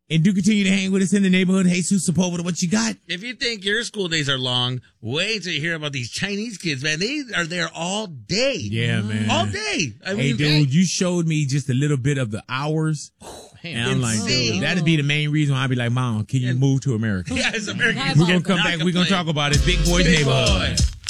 And do continue to hang with us in the neighborhood. Jesus Sepulveda, what you got? If you think your school days are long, wait till you hear about these Chinese kids, man. They are there all day. Yeah, man. All day. I Hey, mean, dude, you showed me just a little bit of the hours. And I'm like, dude, that'd be the main reason why I'd be like, Mom, can you move to America? Yeah, it's American. We're going to come back. We're going to talk about it. Big Boy's Neighborhood. Boy.